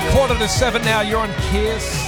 7 now. You're on Kiss.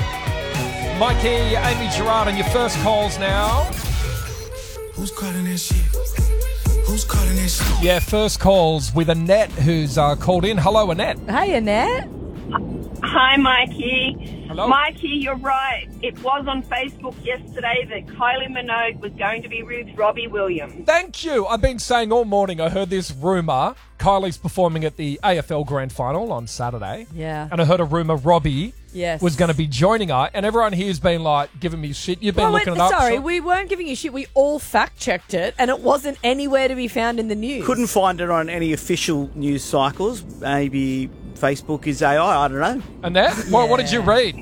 Mikey, Amy Gerard, and your first calls now. Who's calling that shit? Who's calling that shit? Yeah, first calls with Annette, who's called in. Hello, Annette. Hey, Annette. Hi, Mikey. Hello. Mikey, you're right. It was on Facebook yesterday that Kylie Minogue was going to be with Robbie Williams. Thank you. I've been saying all morning, I heard this rumour. Kylie's performing at the AFL Grand Final on Saturday. Yeah. And I heard a rumour Robbie Yes. was going to be joining her. And everyone here's been like, giving me shit. You've been looking it up. Sorry, so- we weren't giving you shit. We all fact-checked it, and it wasn't anywhere to be found in the news. Couldn't find it on any official news cycles. Maybe Facebook is AI, I don't know. Annette, what did you read?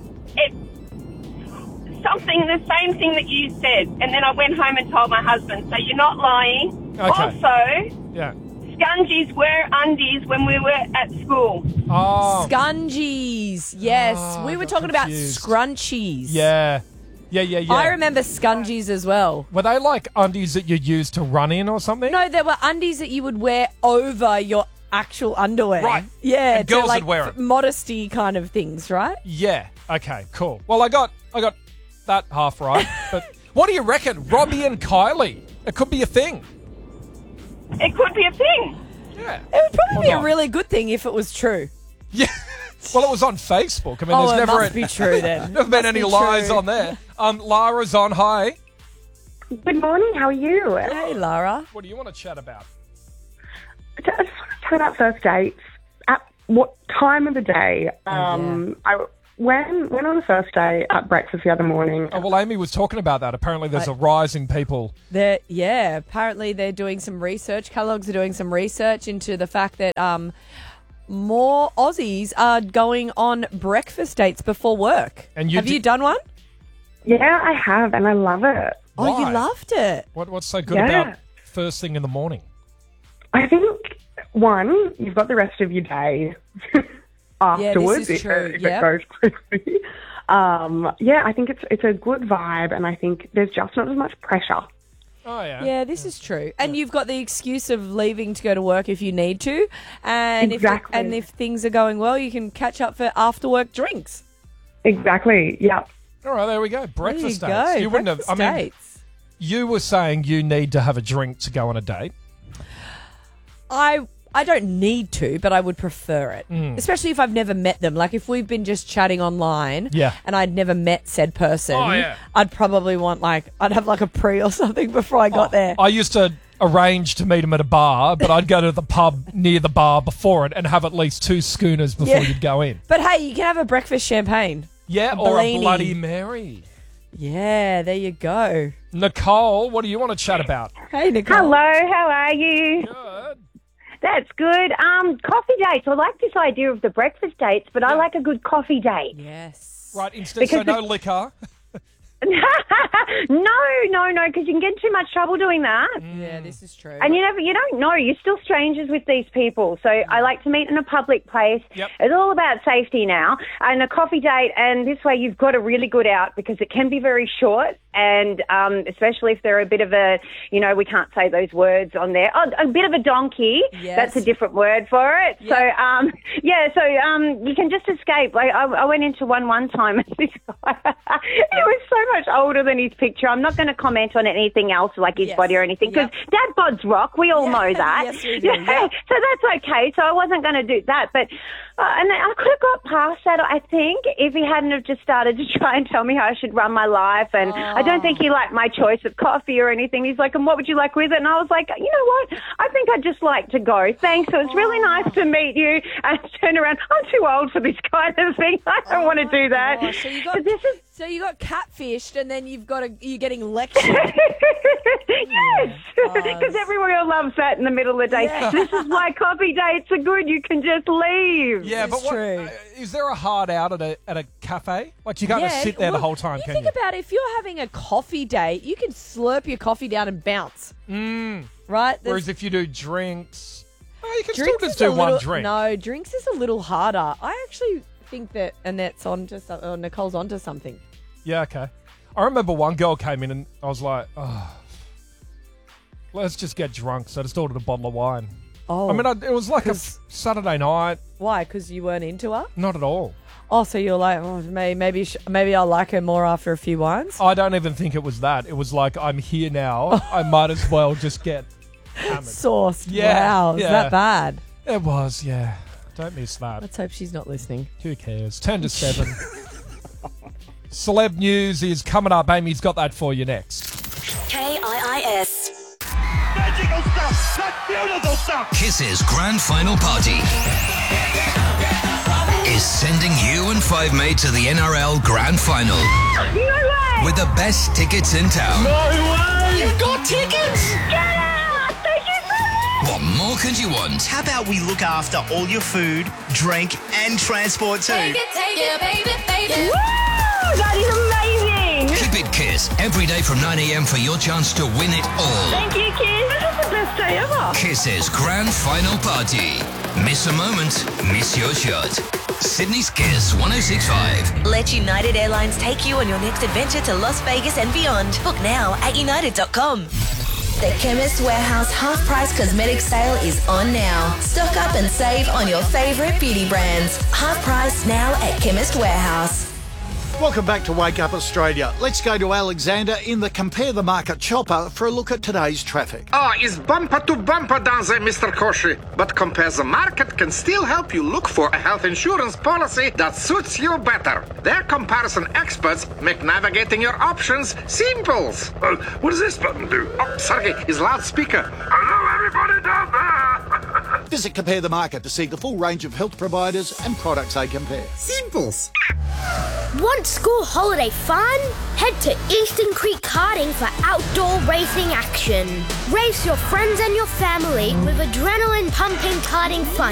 Something, the same thing that you said. And then I went home and told my husband, so you're not lying. Okay. Also, Yeah. Scungies were undies when we were at school. Oh. Scungies. Yes. Oh, we were got talking confused. about scrunchies. Yeah. Yeah. I remember scungies as well. Were they like undies that you used to run in or something? No, there were undies that you would wear over your actual underwear. Right. Yeah. And girls to, like, would wear it. modesty kind of things, right? Yeah. Okay, cool. Well, I got that half right. But what do you reckon? Robbie and Kylie. It could be a thing. It could be a thing. Yeah. It would probably Or be not. a really good thing if it was true. Yeah. Well, it was on Facebook. I mean, Oh, there's it never must be true then. never been Must any be lies true. on there. Lara's on. Hi. Good morning, how are you? Hey, Lara. What do you want to chat about? I just want to talk about first dates. At what time of the day? I went on a first date at breakfast the other morning. Oh, well, Amy was talking about that. Apparently, there's a rise in people. Apparently they're doing some research. Kellogg's are doing some research into the fact that more Aussies are going on breakfast dates before work. And you have you done one? Yeah, I have, and I love it. Oh, Why? you loved it. What's so good Yeah. about first thing in the morning? I think, one, you've got the rest of your day afterwards. this is true. If Yep. it goes quickly. I think it's a good vibe, and I think there's just not as much pressure. Oh, yeah. Yeah, this is true. And you've got the excuse of leaving to go to work if you need to. And Exactly. if things are going well, you can catch up for after work drinks. Exactly, yeah. All right, there we go. Breakfast there you dates. go. You wouldn't have. I Breakfast mean, dates. you were saying you need to have a drink to go on a date. I don't need to, but I would prefer it. Especially if I've never met them. Like if we've been just chatting online Yeah. and I'd never met said person, Oh, yeah. I'd probably want I'd have like a pre or something before I got there. I used to arrange to meet him at a bar, but I'd go to the pub near the bar before it and have at least 2 schooners before Yeah. you'd go in. But hey, you can have a breakfast champagne. Yeah, A or a Bellini. Bloody Mary. Yeah, there you go. Nicole, what do you want to chat about? Hey, Nicole. Hello, how are you? Good. That's good. Coffee dates. I like this idea of the breakfast dates, but I like a good coffee date. Yes. Right, instant, so no liquor. No, because you can get in too much trouble doing that. Yeah, this is true. And you don't know. You're still strangers with these people. So I like to meet in a public place. Yep. It's all about safety now. And a coffee date, and this way you've got a really good out because it can be very short. And especially if they're a bit of a, we can't say those words on there. Oh, a bit of a donkey. Yes. That's a different word for it. Yep. So, you can just escape. I went into one time and this guy, he was so much older than his picture. I'm not going to comment on anything else like his Yes. body or anything because Yep. dad bods rock. We all know that. Yes, we do. Yep. So that's okay. So I wasn't going to do that. But and I could have got past that, I think, if he hadn't have just started to try and tell me how I should run my life. And I don't think he liked my choice of coffee or anything. He's like, and what would you like with it? And I was like, you know what? I think I'd just like to go. Thanks. So it's really nice to meet you. And turn around. I'm too old for this kind of thing. I don't want to do that. gosh. So you got- But this is... So you got catfished, and then you're getting lectured. Yes, because everyone loves that in the middle of the day. Yeah. This is why coffee dates are good. You can just leave. Yeah, but It's true. Is there a hard out at a cafe? Like you can't just sit there the well, whole time, you can think you? about if you're having a coffee date, you can slurp your coffee down and bounce. Right? Whereas if you do drinks, you can still Drinks just is do a one little- drink. No, drinks is a little harder. I actually think that Annette's onto something, or Nicole's onto something. Yeah, okay. I remember one girl came in and I was like, let's just get drunk. So I just ordered a bottle of wine. Oh, I mean, it was like a 'cause- Saturday night. Why? Because you weren't into her? Not at all. Oh, so you're like, oh, maybe I'll like her more after a few wines? I don't even think it was that. It was like, I'm here now. I might as well just get hammered. Sauced. Yeah, Wow. Is yeah. that bad? It was, yeah. Don't miss that. Let's hope she's not listening. Who cares? 10 to 7. Celeb news is coming up. Amy's got that for you next. KIIS. Magical stuff! That's beautiful stuff! Kiss's grand final party is sending you and Five Mate to the NRL Grand Final No way! with the best tickets in town. No way! You've got tickets! Get out! Thank you so much! What more could you want? How about we look after all your food, drink, and transport too? Take it, baby. Woo! That is amazing! Keep it Kiss every day from 9 a.m. for your chance to win it all. Thank you, kids. This is the best day ever. Kiss's grand final party. Miss a moment, miss your shot. Sydney's Kiss 106.5. Let United Airlines take you on your next adventure to Las Vegas and beyond. Book now at united.com. The Chemist Warehouse half-price cosmetic sale is on now. Stock up and save on your favourite beauty brands. Half price now at Chemist Warehouse. Welcome back to Wake Up Australia. Let's go to Alexander in the Compare the Market chopper for a look at today's traffic. It's bumper to bumper down there, Mr. Koshi. But Compare the Market can still help you look for a health insurance policy that suits you better. Their comparison experts make navigating your options simple. What does this button do? Oh, sorry, it's loudspeaker. Hello, everybody down there. Visit Compare the Market to see the full range of health providers and products they compare. Simples. Want school holiday fun? Head to Eastern Creek Karting for outdoor racing action. Race your friends and your family with adrenaline-pumping karting fun